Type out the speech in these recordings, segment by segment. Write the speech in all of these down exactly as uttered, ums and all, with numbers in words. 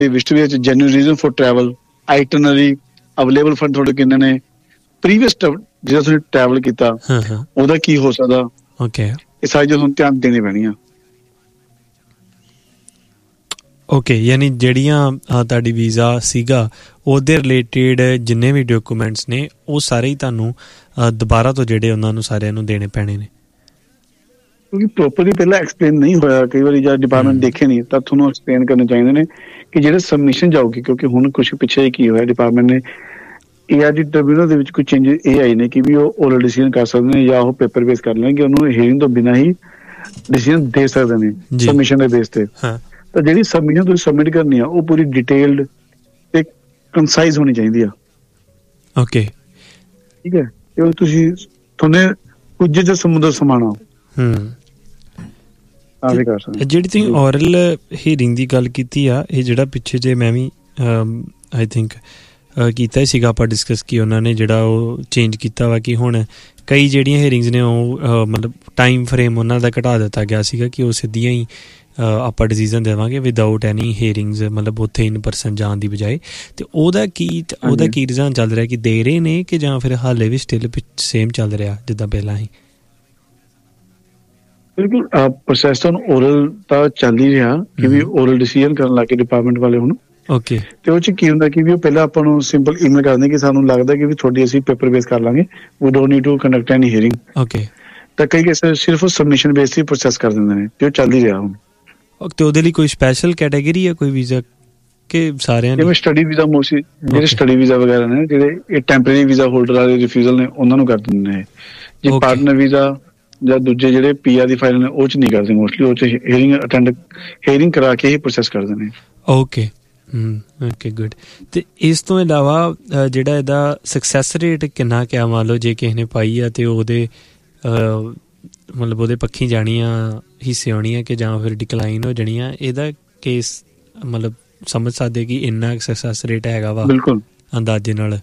Visit ਵਿੱਚ genuine reason for travel, itinerary, available fund ਤੁਹਾਡੇ ਕਿੰਨੇ ਨੇ, ਪ੍ਰੀਵੀਅਸ ਜਿਹੜਾ ਤੁਸੀਂ ਟਰੈਵਲ ਕੀਤਾ ਉਹਦਾ ਕੀ ਹੋ ਸਕਦਾ। ਓਕੇ, ਇਹ ਸਾਰੀ ਜੋ ਤੁਹਾਨੂੰ ਧਿਆਨ ਦੇਣੀ ਪੈਣੀ ਆ। ਓਕੇ, ਯਾਨੀ ਜਿਹੜੀਆਂ ਤੁਹਾਡੀ ਵੀਜ਼ਾ ਸੀਗਾ ਉਹਦੇ ਰਿਲੇਟਿਡ ਜਿੰਨੇ ਵੀ ਡਾਕੂਮੈਂਟਸ ਨੇ ਉਹ ਸਾਰੇ ਹੀ ਤੁਹਾਨੂੰ ਦੁਬਾਰਾ ਤੋਂ ਜਿਹੜੇ ਉਹਨਾਂ ਨੂੰ ਸਾਰਿਆਂ ਨੂੰ ਦੇਣੇ ਪੈਣੇ ਨੇ, ਕਿਉਂਕਿ ਪ੍ਰੋਪਰਲੀ ਪਹਿਲਾਂ ਐਕਸਪਲੇਨ ਨਹੀਂ ਹੋਇਆ। ਕਈ ਵਾਰੀ ਜਦ ਡਿਪਾਰਟਮੈਂਟ ਦੇਖੇ ਨਹੀਂ ਤਾਂ ਤੁਹਾਨੂੰ ਐਕਸਪਲੇਨ ਕਰਨੇ ਚਾਹੀਦੇ ਨੇ ਕਿ ਜਿਹੜੇ ਸਬਮਿਸ਼ਨ ਜਾਊਗੀ, ਕਿਉਂਕਿ ਹੁਣ ਕੁਛ ਪਿੱਛੇ ਕੀ ਹੋਇਆ ਡਿਪਾਰਟਮੈਂਟ ਨੇ ਏ ਆਰ ਡੀ ਟ੍ਰਿਬਿਊਨਲ ਦੇ ਵਿੱਚ ਕੁਝ ਚੇਂਜਿਸ ਇਹ ਆਏ ਨੇ ਕਿ ਵੀ ਉਹ ਓਰਲ ਡਿਸੀਜ਼ਨ ਕਰ ਸਕਦੇ ਨੇ ਜਾਂ ਉਹ ਪੇਪਰ ਬੇਸ ਕਰ ਲੈਣਗੇ, ਉਹਨੂੰ ਹੀਅਰਿੰਗ ਤੋਂ ਬਿਨਾਂ ਹੀ ਡਿਸੀਜ਼ਨ ਦੇ ਸਕਦੇ ਨੇ ਸਬਮਿਸ਼ਨ ਦੇ ਬੇਸ ਤੇ। ਤਾਂ ਜਿਹੜੀ ਸਬਮਿਸ਼ਨ ਤੁਸੀਂ ਸਬਮਿਟ ਕਰਨੀ ਆ ਉਹ ਪੂਰੀ ਡਿਟੇਲਡ ਤੇ ਕੰਸਾਈਜ਼ ਹੋਣੀ ਚਾਹੀਦੀ ਆ। ਓਕੇ, ਠੀਕ ਹੈ, ਤੇ ਤੁਸੀਂ ਤੁਹਾਨੇ ਕੁਝ ਜਿਹਾ ਸਮੁੰਦਰ ਸਮਾਣਾ ਹੂੰ ਜਿਹੜੀ ਤੁਸੀਂ ਓਰਲ ਹੀਅਰਿੰਗ ਦੀ ਗੱਲ ਕੀਤੀ ਆ, ਇਹ ਜਿਹੜਾ ਪਿੱਛੇ ਜੇ ਮੈਂ ਵੀ ਆਈ ਥਿੰਕ ਕੀਤਾ ਹੀ ਸੀਗਾ ਆਪਾਂ ਡਿਸਕਸ ਕਿ ਉਹਨਾਂ ਨੇ ਜਿਹੜਾ ਉਹ ਚੇਂਜ ਕੀਤਾ ਵਾ ਕਿ ਹੁਣ ਕਈ ਜਿਹੜੀਆਂ ਹੀਅਰਿੰਗਸ ਨੇ ਉਹ ਮਤਲਬ ਟਾਈਮ ਫਰੇਮ ਉਹਨਾਂ ਦਾ ਘਟਾ ਦਿੱਤਾ ਗਿਆ ਸੀਗਾ ਕਿ ਉਹ ਸਿੱਧੀਆਂ ਹੀ ਆਪਾਂ ਡਿਸੀਜ਼ਨ ਦੇਵਾਂਗੇ ਵਿਦਆਊਟ ਐਨੀ ਹੀਅਰਿੰਗਸ, ਮਤਲਬ ਉੱਥੇ ਇਨ ਪਰਸਨ ਜਾਣ ਦੀ ਬਜਾਏ। ਤੇ ਉਹਦਾ ਕੀ ਉਹਦਾ ਕੀ ਰੁਝਾਨ ਚੱਲ ਰਿਹਾ ਕਿ ਦੇ ਰਹੇ ਨੇ ਕਿ ਜਾਂ ਫਿਰ ਹਾਲੇ ਵੀ ਸਟਿਲ ਸੇਮ ਚੱਲ ਰਿਹਾ ਜਿੱਦਾਂ ਪਹਿਲਾਂ ਹੀ? ਬਿਲਕੁਲ, ਪ੍ਰੋਸੈਸ ਤਾਂ ਓਰਲ ਤਾਂ ਚੱਲ ਹੀ ਰਿਹਾ ਕਿ ਵੀ ਓਰਲ ਡਿਸੀਜ਼ਨ ਕਰਨ ਲੱਗ ਕੇ ਡਿਪਾਰਟਮੈਂਟ ਵਾਲੇ ਹੁਣ। ਓਕੇ, ਤੇ ਉਹ ਚ ਕੀ ਹੁੰਦਾ ਕਿ ਵੀ ਉਹ ਪਹਿਲਾਂ ਆਪਾਂ ਨੂੰ ਸਿੰਪਲ ਈਮੇਲ ਕਰਦੇ ਕਿ ਸਾਨੂੰ ਲੱਗਦਾ ਕਿ ਵੀ ਤੁਹਾਡੀ ਅਸੀਂ ਪੇਪਰ ਬੇਸ ਕਰ ਲਾਂਗੇ, we don't need to conduct any hearing. Okay, ਤਾਂ ਕਈ ਕੇਸ ਸਿਰਫ ਸਬਮਿਸ਼ਨ ਬੇਸ ਤੇ ਪ੍ਰੋਸੈਸ ਕਰ ਦਿੰਦੇ ਨੇ ਤੇ ਉਹ ਚੱਲ ਹੀ ਰਿਹਾ ਹੁਣ। ਤੇ ਉਹਦੇ ਲਈ ਕੋਈ ਸਪੈਸ਼ਲ ਕੈਟਾਗਰੀ ਹੈ ਕੋਈ ਵੀਜ਼ਾ ਕਿ ਸਾਰਿਆਂ ਜਿਵੇਂ ਸਟੱਡੀ ਵੀਜ਼ਾ ਮੋਸਟਲੀ ਜਿਹੜੇ ਸਟੱਡੀ ਵੀਜ਼ਾ ਵਗੈਰਾ ਨੇ, ਜਿਹੜੇ ਇਹ ਟੈਂਪਰੇਰੀ ਵੀਜ਼ਾ ਹੋਲਡਰ ਵਾਲੇ ਰਿਫਿਊਜ਼ਲ ਨੇ ਉਹਨਾਂ ਨੂੰ ਕਰ ਦਿੰਦੇ ਨੇ। ਜੇ ਪਾਰਟਨਰ ਵੀਜ਼ਾ ਜਾਂ ਦੂਜੇ ਜਿਹੜੇ ਪੀ ਆਰ ਦੀ ਫਾਈਲ ਨੇ ਉਹ ਚ ਨਹੀਂ ਕਰਦੇ ਮੋਸਟਲੀ, ਉਹ ਚ ਹੀਅਰਿੰਗ ਅਟੈਂਡ ਹੀਅਰਿੰਗ ਕਰਾ ਕੇ ਹੀ ਪ੍ਰੋਸੈਸ ਕਰਦੇ ਨੇ। Okay okay good. ਤੇ ਇਸ ਤੋਂ ਇਲਾਵਾ ਜਿਹੜਾ ਇਹਦਾ ਸਕਸੈਸ ਰੇਟ ਕਿੰਨਾ ਕਿਆ, ਮੰਨ ਲਓ ਜੇ ਕਿਸੇ ਨੇ ਪਾਈ ਆ ਤੇ ਉਹਦੇ ਮਤਲਬ ਉਹਦੇ ਪੱਖੀ ਜਾਣੀਆਂ ਹਿੱਸੇ ਆਉਣੀਆਂ ਕਿ ਜਾਂ ਫਿਰ ਡਿਕਲਾਈਨ ਹੋ ਜਾਣੀਆਂ, ਇਹਦਾ ਕੇਸ ਮਤਲਬ ਸਮਝ ਸਕਦੇ ਕਿ ਇੰਨਾ ਸਕਸੈਸ ਰੇਟ ਹੈਗਾ ਵਾ? ਬਿਲਕੁਲ, ਅੰਦਾਜ਼ੇ ਨਾਲ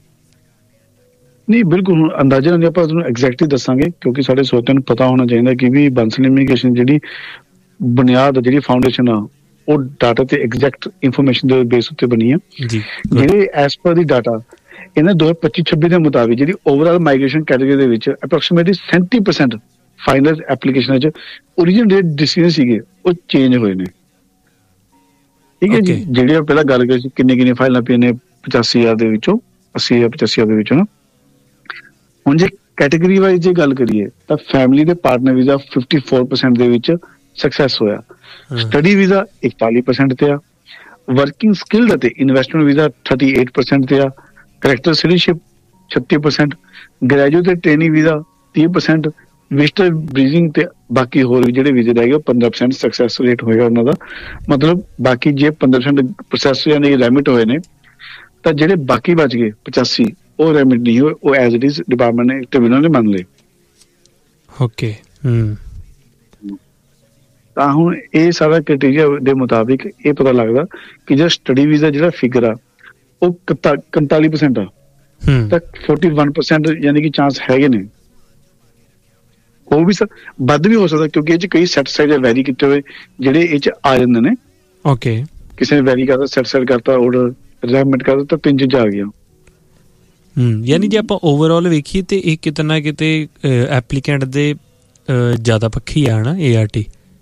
ਨਹੀਂ, ਬਿਲਕੁਲ ਹੁਣ ਅੰਦਾਜ਼ੇ ਨਾਲ ਆਪਾਂ ਤੁਹਾਨੂੰ ਐਗਜ਼ੈਕਟਲੀ ਦੱਸਾਂਗੇ ਕਿਉਂਕਿ ਸਾਡੇ ਸਰੋਤਿਆਂ ਨੂੰ ਪਤਾ ਹੋਣਾ ਚਾਹੀਦਾ ਕਿ ਵੀ ਬਾਂਸਲ ਇਮੀਗ੍ਰੇਸ਼ਨ ਜਿਹੜੀ ਬੁਨਿਆਦ ਜਿਹੜੀ ਫਾਊਂਡੇਸ਼ਨ ਆ ਉਹ ਡਾਟਾ ਤੇ ਐਗਜ਼ੈਕਟ ਇਨਫੋਰਮੇਸ਼ਨ ਦੇ ਬੇਸ ਉੱਤੇ ਬਣੀ ਆ। ਜਿਹੜੇ ਐਸ ਪਰ ਦੀ ਡਾਟਾ ਇਹਨਾਂ ਦੋ ਹਜ਼ਾਰ ਪੱਚੀ ਛੱਬੀ ਦੇ ਮੁਤਾਬਿਕ ਜਿਹੜੀ ਓਵਰਆਲ ਮਾਈਗ੍ਰੇਸ਼ਨ ਕੈਟੇਗਰੀ ਦੇ ਵਿੱਚ ਅਪਰੋਕਸੀਮੇਟਲੀ ਸੈਂਤੀ ਪਰਸੈਂਟ ਫਾਈਨਲ ਐਪਲੀਕੇਸ਼ਨਾਂ ਚ ਓਰੀਜਨਲ ਜਿਹੜੇ ਡਿਸੀਜ਼ਨ ਸੀਗੇ ਉਹ ਚੇਂਜ ਹੋਏ ਨੇ। ਠੀਕ ਹੈ ਜੀ, ਜਿਹੜੇ ਪਹਿਲਾਂ ਗੱਲ ਕਰੀ ਸੀ ਕਿੰਨੇ ਕਿੰਨੇ ਫਾਈਲਾਂ ਪਈਆਂ ਨੇ ਪਚਾਸੀ ਹਜ਼ਾਰ ਦੇ ਵਿੱਚੋਂ ਅੱਸੀ ਹਜ਼ਾਰ ਪਚਾਸੀ ਹਜ਼ਾਰ ਦੇ ਵਿੱਚੋਂ ਨਾ। ਹੁਣ ਜੇ ਕੈਟੇਗਰੀ ਵਾਈਜ਼ ਜੇ ਗੱਲ ਕਰੀਏ ਤਾਂ ਫੈਮਿਲੀ ਦੇ partner visa fifty four percent ਦੇ ਵਿੱਚ ਸਕਸੈਸ ਹੋਇਆ, ਸਟੱਡੀ ਵੀਜ਼ਾ ਇਕਤਾਲੀ ਪਰਸੈਂਟ ਤੇ ਆ, ਵਰਕਿੰਗ ਸਕਿੱਲਡ ਅਤੇ investment visa thirty eight percent ਤੇ ਆ, ਕਰੈਕਟਰ ਸਿਟੀਜ਼ਨਸ਼ਿਪ ਛੱਤੀ ਪਰਸੈਂਟ, ਗ੍ਰੈਜੂਏਟ ਤੇ ਟ੍ਰੇਨਿੰਗ ਵੀਜ਼ਾ ਤੀਹ ਪਰਸੈਂਟ, ਵਿਜ਼ਟਰ ਬ੍ਰੀਜ਼ਿੰਗ ਤੇ ਬਾਕੀ ਹੋਰ ਵੀ ਜਿਹੜੇ ਵੀਜ਼ੇ ਰਹਿ ਗਏ ਪੰਦਰਾਂ ਪਰਸੈਂਟ ਸਕਸੈਸ ਰੇਟ ਹੋਏਗਾ ਉਹਨਾਂ ਦਾ। ਮਤਲਬ ਬਾਕੀ ਜੇ ਪੰਦਰਾਂ ਪਰਸੈਂਟ ਪ੍ਰੋਸੈਸ ਯਾਨੀ ਰੈਮਿਟ ਹੋਏ ਨੇ ਤਾਂ ਜਿਹੜੇ ਬਾਕੀ ਬਚ ਗਏ ਪਚਾਸੀ ਉਹ ਰੈਮਿਟ ਨਹੀਂ ਹੋਏ, ਉਹ ਐਜ਼ ਇਟ ਇਜ਼ ਡਿਪਾਰਟਮੈਂਟ ਨੇ ਟ੍ਰਿਬਿਊਨਲ ਨੇ ਮੰਨ ਲਏ। ਓਕੇ, ਹੂੰ, ਤਾਂ ਹੁਣ ਇਹ ਸਾਰਾ ਕ੍ਰਾਈਟੇਰੀਆ ਦੇ ਮੁਤਾਬਿਕ ਇਹ ਪਤਾ ਲੱਗਦਾ ਕਿ ਜਿਹੜਾ ਸਟੱਡੀ ਵੀਜ਼ਾ ਜਿਹੜਾ ਫਿਗਰ ਆ ਉਹ ਇਕਤਾਲੀ ਪਰਸੈਂਟ ਆ ਤਾਂ ਫੋਰਟੀ ਵਨ ਪਰਸੈਂਟ ਯਾਨੀ ਕਿ ਚਾਂਸ ਹੈਗੇ ਨੇ। ਉਹ ਵੀ ਵੱਧ ਵੀ ਹੋ ਸਕਦਾ ਕਿਉਂਕਿ ਇਹ ਚ ਕਈ ਸੈਟ ਸਾਈਡ ਵੈਰੀ ਕੀਤੇ ਹੋਏ ਜਿਹੜੇ ਇਹ ਚ ਆ ਜਾਂਦੇ ਨੇ। ਓਕੇ, ਕਿਸੇ ਨੇ ਵੈਰੀ ਕਰਤਾ, ਸੈਟ ਸਾਈਡ ਕਰਤਾ, ਆਰਡਰ ਰੈਮਿਟ ਕਰਤਾ ਤਾਂ ਤਿੰਨ ਚੀਜ਼ਾਂ ਆ ਗਈਆਂ। ਹੂੰ, ਯਾਨੀ ਜੇ ਆਪਾਂ ਓਵਰਆਲ ਵੇਖੀਏ ਤੇ ਇਹ ਕਿਤੇ ਨਾ ਕਿਤੇ ਐਪਲੀਕੈਂਟ ਦੇ ਜ਼ਿਆਦਾ ਪੱਖੀ ਆ ਨਾ ਏ ਆਰ ਟੀ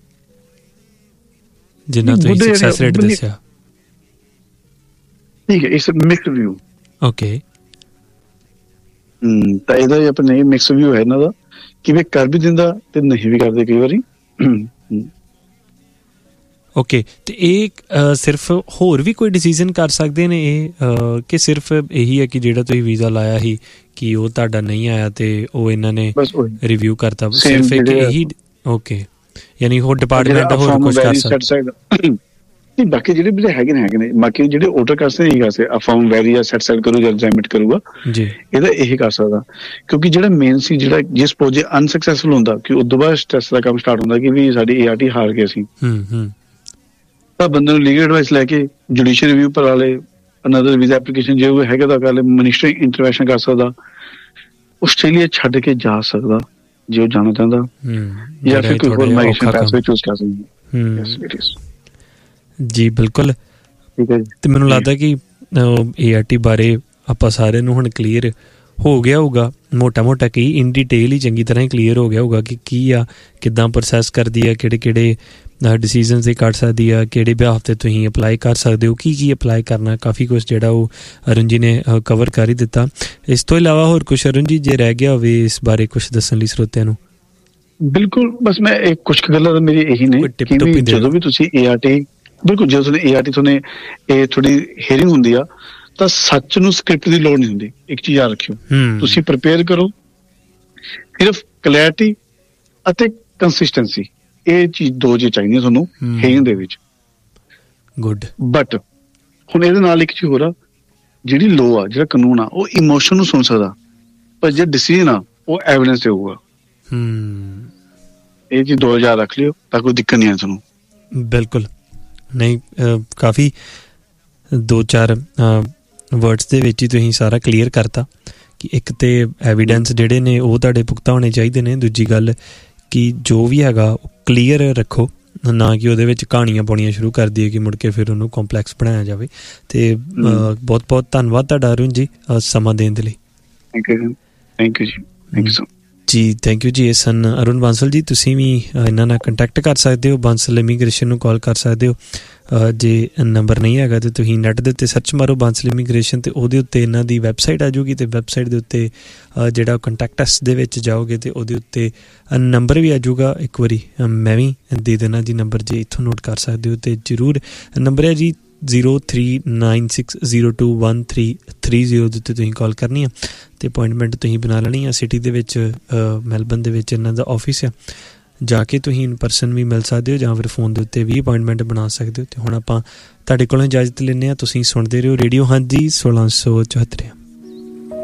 ਜਿੰਨਾ ਤੁਸੀਂ ਸਕਸੈਸ ਰੇਟ ਦੱਸਿਆ। ਠੀਕ ਹੈ, ਇਸ ਮਿਕਸਡ ਵਿਊ। ਓਕੇ, ਹੂੰ, ਤਾਂ ਇਹਦਾ ਹੀ ਆਪਣੇ ਮਿਕਸ ਵਿਊ ਹੈ ਇਹਨਾਂ ਦਾ ਕਿ ਵੀ ਕਰ ਵੀ ਦਿੰਦਾ ਤੇ ਨਹੀਂ ਵੀ ਕਰਦੇ ਕਈ ਵਾਰੀ। ਓਕੇ, ਤੇ ਇਹ ਸਿਰਫ ਹੋਰ ਵੀ ਕੋਈ ਡਿਸੀਜ਼ਨ ਕਰ ਸਕਦੇ ਨੇ ਇਹ ਕਿ ਸਿਰਫ ਇਹੀ ਹੈ ਕਿ ਜਿਹੜਾ ਤੁਸੀਂ ਵੀਜ਼ਾ ਲਾਇਆ ਸੀ ਕਿ ਉਹ ਤੁਹਾਡਾ ਨਹੀਂ ਆਇਆ ਤੇ ਉਹ ਇਹਨਾਂ ਨੇ ਰਿਵਿਊ ਕਰਤਾ, ਸਿਰਫ ਇੱਕ ਇਹੀ? ਓਕੇ, ਯਾਨੀ ਹੋਰ ਡਿਪਾਰਟਮੈਂਟ ਹੋਰ ਕੁਝ ਕਰ ਸਕਦਾ? ਬਾਕੀ ਜਿਹੜੇ ਵੀ ਹੈਗੇ ਨੇ ਹੈਗੇ ਨੇ ਬਾਕੀ ਜਿਹੜੇ ਆਰਡਰ ਕਰ ਸਕਦੇ ਇਹੀ ਕਰ ਸਕਦੇ, ਅਫਰਮ ਵੈਰੀ ਜਾਂ ਸੈਟ ਸਾਈਡ ਕਰੂ ਜਾਂ ਰੈਮਿਟ ਕਰੂਗਾ ਜੀ, ਇਹਦਾ ਇਹੀ ਕਰ ਸਕਦਾ। ਕਿਉਂਕਿ ਜਿਹੜਾ ਮੇਨ ਸੀ ਜਿਹੜਾ ਜੇ ਸਪੋਜ਼ ਜੇ ਅਨਸਕਸੈਸਫੁਲ ਹੁੰਦਾ ਕਿ ਉਸ ਤੋਂ ਬਾਅਦ ਸਟ੍ਰੈਸ ਦਾ ਕੰਮ ਸਟਾਰਟ ਹੁੰਦਾ ਕਿ ਵੀ ਸਾਡੀ ਏ ਆਰ ਟੀ ਹਾਰ ਗਏ ਸੀ, ਤਾਂ ਬੰਦੇ ਨੂੰ ਲੀਗਲ ਐਡਵਾਈਸ ਲੈ ਕੇ ਜੁਡੀਸ਼ੀਅਲ ਰਿਵਿਊ ਕਰਾ ਲਏ, ਅਨਦਰ ਵੀਜ਼ਾ ਐਪਲੀਕੇਸ਼ਨ ਜੇ ਉਹ ਹੈਗਾ ਤਾਂ ਕਰ ਲਏ, ਮਿਨਿਸਟਰੀ ਇੰਟਰਵੈਂਸ਼ਨ ਕਰ ਸਕਦਾ, ਆਸਟ੍ਰੇਲੀਆ ਛੱਡ ਕੇ ਜਾ ਸਕਦਾ ਜੇ ਉਹ ਜਾਣਾ ਚਾਹੁੰਦਾ, ਜਾਂ ਫਿਰ ਕੋਈ ਹੋਰ ਮਾਈਗ੍ਰੇਸ਼ਨ ਪੈਥਵੇ ਚੂਜ਼ ਕਰ ਸਕਦਾ। ਜੀ ਬਿਲਕੁਲ, ਠੀਕ ਹੈ ਜੀ। ਤੇ ਮੈਨੂੰ ਲੱਗਦਾ ਕਿ ਏ ਆਰ ਟੀ ਬਾਰੇ ਆਪਾਂ ਸਾਰਿਆਂ ਨੂੰ ਹੁਣ ਕਲੀਅਰ ਹੋ ਗਿਆ ਹੋਊਗਾ, ਮੋਟਾ ਮੋਟਾ ਕੀ ਇਨ ਡਿਟੇਲ ਹੀ ਚੰਗੀ ਤਰ੍ਹਾਂ ਹੀ ਕਲੀਅਰ ਹੋ ਗਿਆ ਹੋਊਗਾ ਕਿ ਕੀ ਆ, ਕਿੱਦਾਂ ਪ੍ਰੋਸੈਸ ਕਰਦੀ ਆ, ਕਿਹੜੇ ਕਿਹੜੇ ਡਿਸੀਜ਼ਨਸ ਦੇ ਕੱਢ ਸਕਦੀ ਆ, ਕਿਹੜੇ ਬਿਹਾਫ 'ਤੇ ਤੁਸੀਂ ਅਪਲਾਈ ਕਰ ਸਕਦੇ ਹੋ, ਕੀ ਕੀ ਅਪਲਾਈ ਕਰਨਾ, ਕਾਫੀ ਕੁਛ ਜਿਹੜਾ ਉਹ ਅਰੁਣ ਜੀ ਨੇ ਕਵਰ ਕਰ ਹੀ ਦਿੱਤਾ। ਇਸ ਤੋਂ ਇਲਾਵਾ ਹੋਰ ਕੁਛ ਅਰੁਣ ਜੀ ਜੇ ਰਹਿ ਗਿਆ ਹੋਵੇ ਇਸ ਬਾਰੇ ਕੁਛ ਦੱਸਣ ਲਈ ਸਰੋਤਿਆਂ ਨੂੰ? ਬਿਲਕੁਲ, ਬਸ ਮੈਂ ਇੱਕ ਕੁਛ ਗੱਲਾਂ ਮੇਰੀ ਇਹੀ ਨੇ ਕਿ ਵੀ ਜਦੋਂ ਵੀ ਤੁਸੀਂ ਏ ਆਰ ਟੀ ਬਿਲਕੁਲ ਜਦੋਂ ਤੁਹਾਨੂੰ ਏ ਆਰ ਟੀ ਤੁਹਾਨੂੰ ਇਹ ਥੋੜੀ ਹੀਅਰਿੰਗ ਹੁੰਦੀ ਆ ਤਾਂ ਸੱਚ ਨੂੰ ਸਕ੍ਰਿਪਟ ਦੀ ਲੋੜ ਨਹੀਂ ਹੁੰਦੀ। ਇੱਕ ਚੀਜ਼ ਯਾਦ ਰੱਖਿਓ, ਤੁਸੀਂ ਪ੍ਰਿਪੇਅਰ ਕਰੋ, ਸਿਰਫ ਕਲੈਰਿਟੀ ਅਤੇ ਕੰਸਿਸਟੈਂਸੀ, ਇਹ ਚੀਜ਼ ਦੋ ਚੀਜ਼ ਚਾਹੀਦੀਆਂ ਤੁਹਾਨੂੰ ਹੀਅਰਿੰਗ ਦੇ ਵਿੱਚ। ਗੁੱਡ। ਬਟ ਹੁਣ ਇਹਦੇ ਨਾਲ ਇੱਕ ਚੀਜ਼ ਹੋਰ ਆ, ਜਿਹੜੀ ਲੋ ਆ, ਜਿਹੜਾ ਕਾਨੂੰਨ ਆ, ਉਹ ਇਮੋਸ਼ਨ ਨੂੰ ਸੁਣ ਸਕਦਾ, ਪਰ ਜਿਹੜਾ ਡਿਸੀਜਨ ਆ ਉਹ ਐਵੀਡੈਂਸ ਤੇ ਹੋਊਗਾ। ਇਹ ਚੀਜ਼ ਦੋ ਹਜ਼ਾਰ ਰੱਖ ਲਿਓ ਤਾਂ ਕੋਈ ਦਿੱਕਤ ਨਹੀਂ ਆ ਤੁਹਾਨੂੰ। ਬਿਲਕੁਲ ਨਹੀਂ, ਕਾਫੀ ਦੋ ਚਾਰ ਵਰਡਸ ਦੇ ਵਿੱਚ ਹੀ ਤੁਸੀਂ ਸਾਰਾ ਕਲੀਅਰ ਕਰਤਾ ਕਿ ਇੱਕ ਤੇ ਐਵੀਡੈਂਸ ਜਿਹੜੇ ਨੇ ਉਹ ਤੁਹਾਡੇ ਪੁਖਤਾ ਹੋਣੇ ਚਾਹੀਦੇ ਨੇ, ਦੂਜੀ ਗੱਲ ਕਿ ਜੋ ਵੀ ਹੈਗਾ ਉਹ ਕਲੀਅਰ ਰੱਖੋ, ਨਾ ਕਿ ਉਹਦੇ ਵਿੱਚ ਕਹਾਣੀਆਂ ਪਾਉਣੀਆਂ ਸ਼ੁਰੂ ਕਰ ਦਈਏ ਕਿ ਮੁੜ ਕੇ ਫਿਰ ਉਹਨੂੰ ਕੰਪਲੈਕਸ ਬਣਾਇਆ ਜਾਵੇ। ਤੇ ਬਹੁਤ ਬਹੁਤ ਧੰਨਵਾਦ ਤੁਹਾਡਾ ਅਰੁਣ ਜੀ ਸਮਾਂ ਦੇਣ ਦੇ ਲਈ। ਥੈਂਕ ਯੂ ਥੈਂਕ ਯੂ ਜੀ ਥੈਂਕ ਯੂ ਸੋ ਜੀ ਥੈਂਕ ਯੂ ਜੀ। ਇਹ ਸਨ ਅਰੁਣ ਬਾਂਸਲ ਜੀ। ਤੁਸੀਂ ਵੀ ਇਹਨਾਂ ਨਾਲ ਕੰਟੈਕਟ ਕਰ ਸਕਦੇ ਹੋ, ਬਾਂਸਲ ਇਮੀਗ੍ਰੇਸ਼ਨ ਨੂੰ ਕਾਲ ਕਰ ਸਕਦੇ ਹੋ। ਜੇ ਨੰਬਰ ਨਹੀਂ ਹੈਗਾ ਤਾਂ ਤੁਸੀਂ ਨੈੱਟ ਦੇ ਉੱਤੇ ਸਰਚ ਮਾਰੋ ਬਾਂਸਲ ਇਮੀਗ੍ਰੇਸ਼ਨ, ਅਤੇ ਉਹਦੇ ਉੱਤੇ ਇਹਨਾਂ ਦੀ ਵੈਬਸਾਈਟ ਆ ਜਾਊਗੀ, ਅਤੇ ਵੈਬਸਾਈਟ ਦੇ ਉੱਤੇ ਜਿਹੜਾ ਕੰਟੈਕਟ ਅਸ ਦੇ ਵਿੱਚ ਜਾਓਗੇ ਤਾਂ ਉਹਦੇ ਉੱਤੇ ਨੰਬਰ ਵੀ ਆ ਜਾਊਗਾ। ਇੱਕ ਵਾਰੀ ਮੈਂ ਵੀ ਦੇ ਦੇਣਾ ਜੀ ਨੰਬਰ, ਜੇ ਇੱਥੋਂ ਨੋਟ ਕਰ ਸਕਦੇ ਹੋ ਤਾਂ ਜ਼ਰੂਰ। ਨੰਬਰ ਹੈ ਜੀ zero three nine six zero two one three three zero ਦੇ ਉੱਤੇ ਤੁਸੀਂ ਕਾਲ ਕਰਨੀ ਆ ਅਤੇ ਅਪੋਇੰਟਮੈਂਟ ਤੁਸੀਂ ਬਣਾ ਲੈਣੀ ਆ। ਸਿਟੀ ਦੇ ਵਿੱਚ ਮੈਲਬਨ ਦੇ ਵਿੱਚ ਇਹਨਾਂ ਦਾ ਆਫਿਸ ਆ, ਜਾ ਕੇ ਤੁਸੀਂ ਇਨ ਪਰਸਨ ਵੀ ਮਿਲ ਸਕਦੇ ਹੋ ਜਾਂ ਫਿਰ ਫੋਨ ਦੇ ਉੱਤੇ ਵੀ ਅਪੋਇੰਟਮੈਂਟ ਬਣਾ ਸਕਦੇ ਹੋ। ਅਤੇ ਹੁਣ ਆਪਾਂ ਤੁਹਾਡੇ ਕੋਲੋਂ ਇਜਾਜ਼ਤ ਲੈਂਦੇ ਹਾਂ। ਤੁਸੀਂ ਸੁਣਦੇ ਰਹੋ ਰੇਡੀਓ ਹਾਂਜੀ ਸੋਲਾਂ ਸੌ ਚੁਹੱਤਰ।